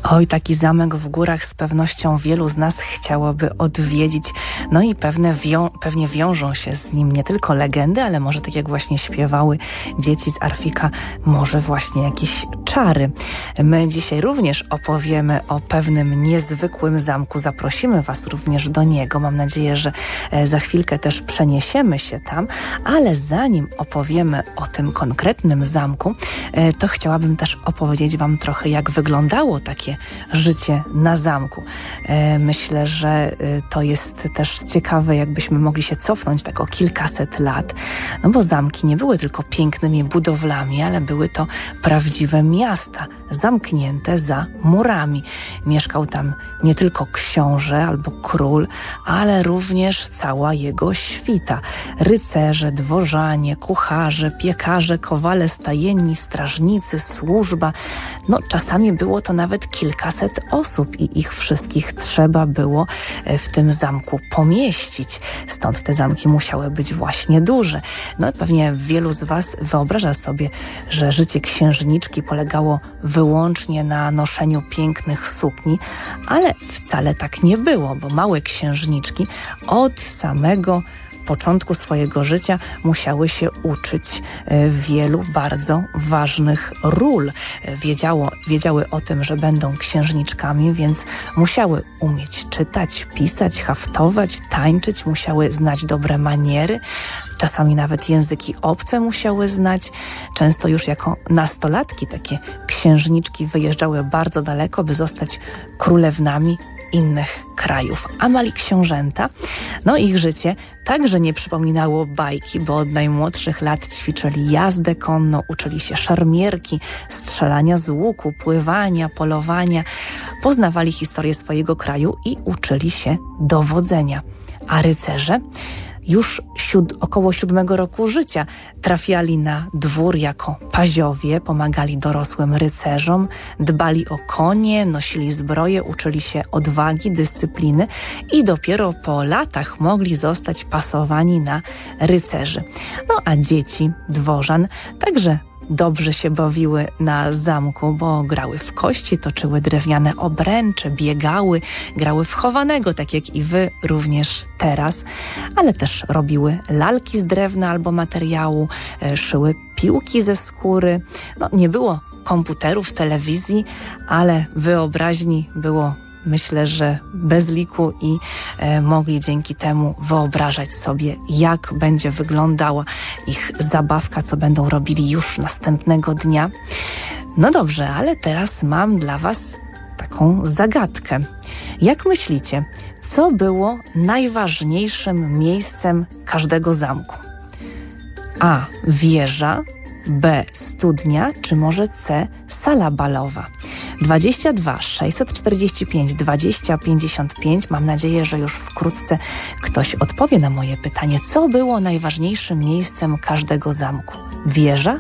Oj, taki zamek w górach z pewnością wielu z nas chciałoby odwiedzić. No i pewnie wiążą się z nim nie tylko legendy, ale może tak jak właśnie śpiewały dzieci z Arfika, może właśnie jakieś czary. My dzisiaj również opowiemy o pewnym niezwykłym zamku. Zaprosimy Was również do niego. Mam nadzieję, że za chwilkę też przeniesiemy się tam, ale zanim opowiemy o tym konkretnym zamku, to chciałabym też opowiedzieć Wam trochę, jak wyglądało takie życie na zamku. Myślę, że to jest też ciekawe, jakbyśmy mogli się cofnąć tak o kilkaset lat, no bo zamki nie były tylko pięknymi budowlami, ale były to prawdziwe miasta, zamknięte za murami. Mieszkał tam nie tylko książę albo król, ale również cała jego świta. Rycerze, dworzanie, kucharze, piekarze, kowale stajenni, strażnicy, służba. No czasami było to nawet kilkaset osób i ich wszystkich trzeba było w tym zamku pomieścić. Stąd te zamki musiały być właśnie duże. No pewnie wielu z Was wyobraża sobie, że życie księżniczki polegało wyłącznie na noszeniu pięknych sukni, ale wcale tak nie było, bo małe księżniczki od samego początku swojego życia musiały się uczyć wielu bardzo ważnych ról. Wiedziały o tym, że będą księżniczkami, więc musiały umieć czytać, pisać, haftować, tańczyć, musiały znać dobre maniery, czasami nawet języki obce musiały znać. Często już jako nastolatki takie księżniczki wyjeżdżały bardzo daleko, by zostać królewnami innych krajów. A mali książęta, no ich życie także nie przypominało bajki, bo od najmłodszych lat ćwiczyli jazdę konną, uczyli się szermierki, strzelania z łuku, pływania, polowania, poznawali historię swojego kraju i uczyli się dowodzenia. A rycerze już około 7 roku życia trafiali na dwór jako paziowie, pomagali dorosłym rycerzom, dbali o konie, nosili zbroję, uczyli się odwagi, dyscypliny i dopiero po latach mogli zostać pasowani na rycerzy. No a dzieci dworzan także dobrze się bawiły na zamku, bo grały w kości, toczyły drewniane obręcze, biegały, grały w chowanego, tak jak i wy również teraz, ale też robiły lalki z drewna albo materiału, szyły piłki ze skóry. No, nie było komputerów, telewizji, ale wyobraźni było, myślę, że bez liku i mogli dzięki temu wyobrażać sobie, jak będzie wyglądała ich zabawka, co będą robili już następnego dnia. No dobrze, ale teraz mam dla Was taką zagadkę. Jak myślicie, co było najważniejszym miejscem każdego zamku? A. Wieża, B. Studnia, czy może C. Sala balowa? 22 645 20 55. Mam nadzieję, że już wkrótce ktoś odpowie na moje pytanie. Co było najważniejszym miejscem każdego zamku? Wieża,